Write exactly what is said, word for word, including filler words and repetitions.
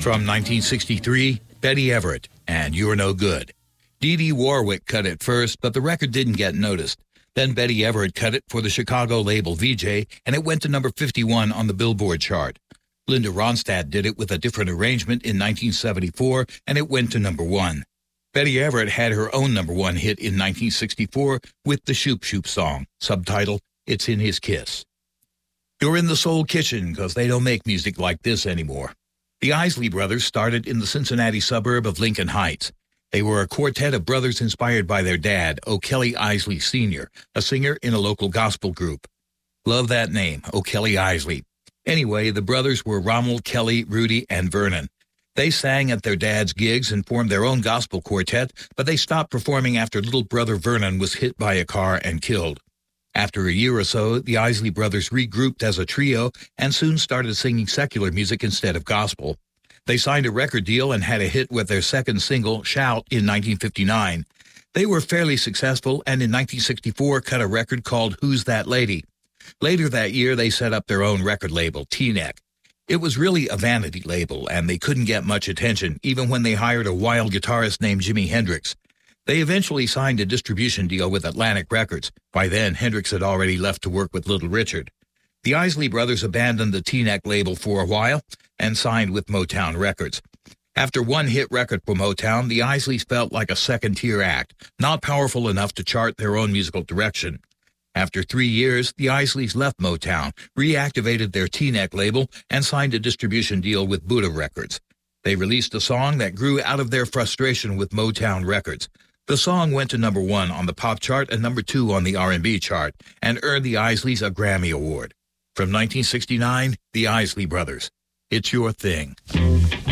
From nineteen sixty-three, Betty Everett, and You're No Good. Dee Dee Warwick cut it first, but the record didn't get noticed. Then Betty Everett cut it for the Chicago label V J, and it went to number fifty-one on the Billboard chart. Linda Ronstadt did it with a different arrangement in nineteen seventy-four, and it went to number one. Betty Everett had her own number one hit in nineteen sixty-four with the Shoop Shoop song, subtitled It's in His Kiss. You're in the Soul Kitchen, because they don't make music like this anymore. The Isley Brothers started in the Cincinnati suburb of Lincoln Heights. They were a quartet of brothers inspired by their dad, O'Kelly Isley Senior, a singer in a local gospel group. Love that name, O'Kelly Isley. Anyway, the brothers were Ronald, Kelly, Rudy, and Vernon. They sang at their dad's gigs and formed their own gospel quartet, but they stopped performing after little brother Vernon was hit by a car and killed. After a year or so, the Isley Brothers regrouped as a trio and soon started singing secular music instead of gospel. They signed a record deal and had a hit with their second single, Shout, in nineteen fifty-nine. They were fairly successful and in nineteen sixty-four cut a record called Who's That Lady? Later that year, they set up their own record label, T-Neck. It was really a vanity label, and they couldn't get much attention, even when they hired a wild guitarist named Jimi Hendrix. They eventually signed a distribution deal with Atlantic Records. By then, Hendrix had already left to work with Little Richard. The Isley Brothers abandoned the T-Neck label for a while and signed with Motown Records. After one hit record for Motown, the Isleys felt like a second-tier act, not powerful enough to chart their own musical direction. After three years, the Isleys left Motown, reactivated their T-Neck label, and signed a distribution deal with Buddha Records. They released a song that grew out of their frustration with Motown Records. The song went to number one on the pop chart and number two on the R and B chart, and earned the Isleys a Grammy Award. From nineteen sixty-nine, the Isley Brothers. It's Your Thing.